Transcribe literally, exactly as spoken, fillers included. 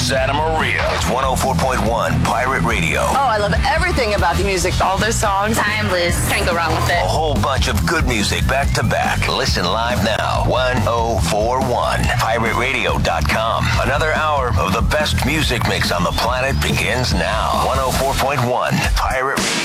Santa Maria. It's one oh four point one Pirate Radio. Oh, I love everything about the music. All those songs. Timeless. Can't go wrong with it. A whole bunch of good music back to back. Listen live now. one oh four one pirate radio dot com. Another hour of the best music mix on the planet begins now. one oh four point one Pirate Radio.